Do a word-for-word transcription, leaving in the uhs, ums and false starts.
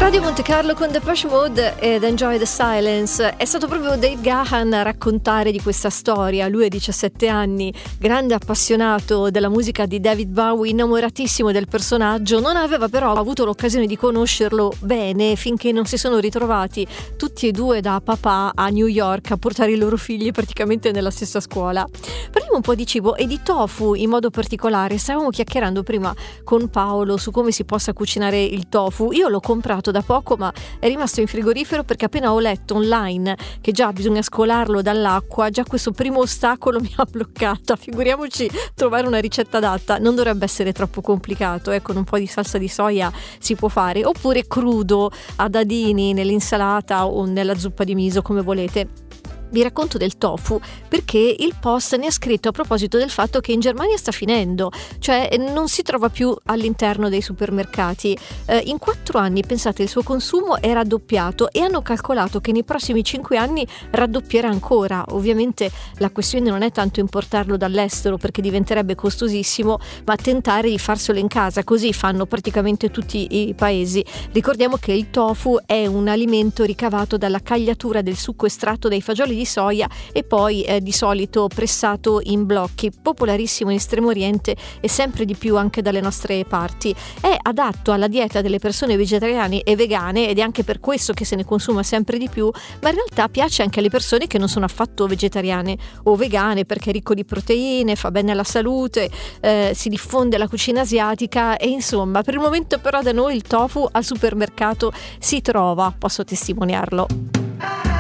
Radio Monte Carlo con Depeche Mode ed Enjoy the Silence. È stato proprio Dave Gahan a raccontare di questa storia. Lui ha diciassette anni, grande appassionato della musica di David Bowie, innamoratissimo del personaggio. Non aveva però avuto l'occasione di conoscerlo bene finché non si sono ritrovati tutti e due da papà a New York a portare i loro figli praticamente nella stessa scuola. Parliamo un po' di cibo e di tofu in modo particolare. Stavamo chiacchierando prima con Paolo su come si possa cucinare il tofu. Io l'ho comprato da poco, ma è rimasto in frigorifero perché appena ho letto online che già bisogna scolarlo dall'acqua, già questo primo ostacolo mi ha bloccata. Figuriamoci trovare una ricetta adatta. Non dovrebbe essere troppo complicato, eh, con un po' di salsa di soia si può fare, oppure crudo a dadini nell'insalata o nella zuppa di miso, come volete. Vi racconto del tofu perché il Post ne ha scritto a proposito del fatto che in Germania sta finendo, cioè non si trova più all'interno dei supermercati. Eh, in quattro anni, pensate, il suo consumo è raddoppiato e hanno calcolato che nei prossimi cinque anni raddoppierà ancora. Ovviamente la questione non è tanto importarlo dall'estero perché diventerebbe costosissimo, ma tentare di farselo in casa, così fanno praticamente tutti i paesi. Ricordiamo che il tofu è un alimento ricavato dalla cagliatura del succo estratto dai fagioli di soia e poi eh, di solito pressato in blocchi, popolarissimo in Estremo Oriente e sempre di più anche dalle nostre parti. È adatto alla dieta delle persone vegetariane e vegane ed è anche per questo che se ne consuma sempre di più, ma in realtà piace anche alle persone che non sono affatto vegetariane o vegane perché è ricco di proteine, fa bene alla salute, eh, si diffonde la cucina asiatica e insomma per il momento però da noi il tofu al supermercato si trova, posso testimoniarlo.